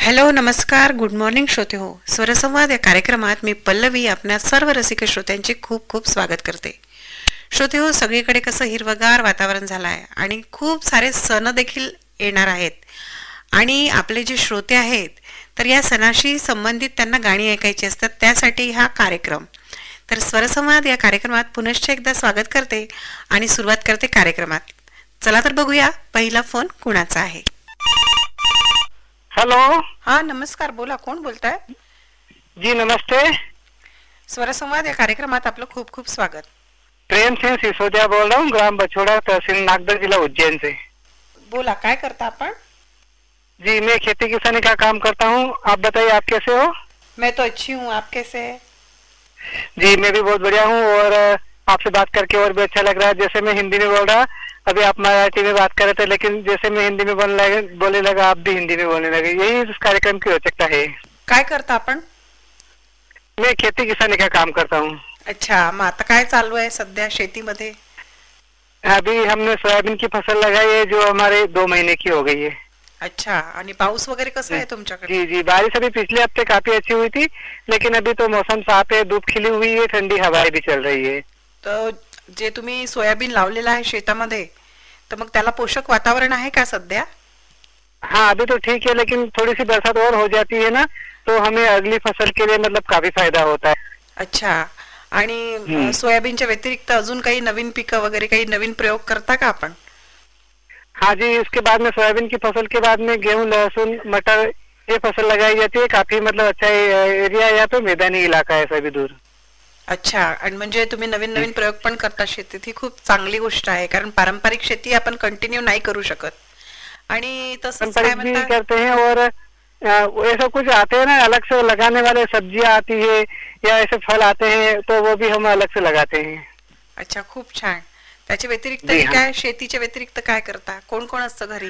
Hello नमस्कार good morning श्रोते हो. स्वरसंवाद या कार्यक्रमात मी पल्लवी आपल्या सर्व रसिक श्रोत्यांचे खूप खूप स्वागत करते. श्रोते हो, सगळीकडे कसं हिरवगार वातावरण झालं आहे आणि खूप सारे सण देखील येणार आहेत. आणि आपले जे श्रोते आहेत तर या सणाशी संबंधित त्यांना गाणी ऐकायची असतात, त्यासाठी हा कार्यक्रम. तर स्वरसंवाद या कार्यक्रमात पुनश्च एकदा स्वागत करते आणि सुरुवात करते कार्यक्रमात. चला तर बघूया पहिला फोन कुणाचा आहे. हेलो. हाँ नमस्कार, बोला, कोण बोलताय? जी नमस्ते. स्वरसंवाद या कार्यक्रमात आपलं खूप खूप स्वागत. प्रेम सिंह सिसोदिया बोल रहा हूँ, ग्राम बछोड़ा, तहसील नागदा, जिला उज्जैन से. बोला, काय करता आपण? जी मैं खेती किसानी का काम करता हूँ. आप बताइए आप कैसे हो? मैं तो अच्छी हूँ, आप कैसे हैं? जी मैं भी बहुत बढ़िया हूँ और आपसे बात करके और भी अच्छा लग रहा है. जैसे मैं हिंदी में बोल रहा, अभी आप मराठी में बात कर रहे थे, लेकिन जैसे मैं हिंदी में बोलने लगा आप भी हिंदी में बोलने लगे. यही इस कार्यक्रम की रोचकता है. काय करता आपण? मैं खेती किसानी का काम करता हूँ. अच्छा, मग आता काय चालू आहे सध्या शेतीमध्ये? अभी हमने सोयाबीन की फसल लगाई है जो हमारे 2 महीने की हो गई है. अच्छा, आणि पाऊस वगैरे कसा आहे तुमच्याकडे? जी जी बारिश अभी पिछले हफ्ते काफी अच्छी हुई थी, लेकिन अभी तो मौसम साफ है, धूप खिली हुई है, ठंडी हवाएं भी चल रही है. तर जे तुम्ही सोयाबीन लावलेलं आहे शेतामध्ये, तर मग त्याला पोषक वातावरण आहे का सध्या? हाँ अभी तो ठीक है, लेकिन थोड़ी सी बरसात और हो जाती है ना तो हमें अगली फसल के लिए मतलब काफी फायदा होता है. अच्छा, आणि सोयाबीनच्या व्यतिरिक्त अजून काही नवीन पिकं वगैरे काही नवीन प्रयोग करता का आपण? हाँ जी, इसके बाद में सोयाबीन की फसल के बाद में गेहूं, लहसुन, मटर ये फसल लगाई जाती है. काफी मतलब अच्छा एरिया, या तो मैदानी इलाका है सभी दूर. अच्छा, आणि म्हणजे तुम्ही नवीन नवीन प्रयोग पण करता शेतीत, ही खूप चांगली गोष्ट आहे, कारण पारंपरिक शेती आपण कंटिन्यू नाही करू शकत. आणि तसंच काय भी म्हणता? करते हैं और ऐसा कुछ आते हैं ना अलग से लगाने वाले, सब्जियां आती है या ऐसे फल आते हैं तो वो भी हम अलग से लगाते हैं. अच्छा, खूप छान. त्याच्या व्यतिरिक्त जी हाँ. काय, शेतीच्या व्यतिरिक्त काय करता? कोण कोण असतं घरी?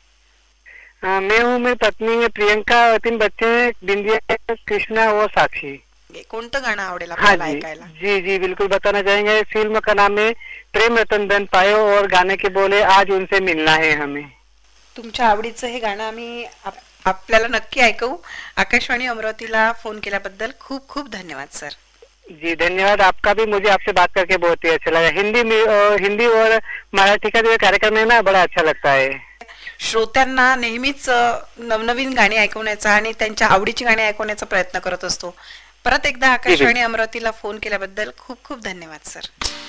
मैं हूँ, मेरी पत्नी है प्रियंका, 3 बच्चे हैं, बिंदिया, कृष्णा और साक्षी. कोणतं गाणं आवडेल हाँ आपल्याला जी ऐकायला? जी जी बिल्कुल बताना चाहेंगे. फिल्म का नाम है प्रेम रतन धन पायो और गाने के बोले आज उनसे मिलना है हमें. तुमच्या आवडीचं हे गाणं आम्ही आपल्याला नक्की ऐकवू. आकाशवाणी अमरावतीला फोन केल्याबद्दल खूप खूप धन्यवाद सर. जी धन्यवाद आपका भी. मुझे आपसे बात करके बहुत ही अच्छा लगा. हिंदी और मराठी का जो कार्यक्रम है ना बड़ा अच्छा लगता है. श्रोत्यांना नेहमीच नवनवीन गाणी ऐकवण्याचा आणि त्यांच्या आवडीची गाणी ऐकवण्याचा प्रयत्न करत असतो. परत एकदा आकाशवाणी अमरावतीला फोन केल्याबद्दल खूप खूप धन्यवाद सर.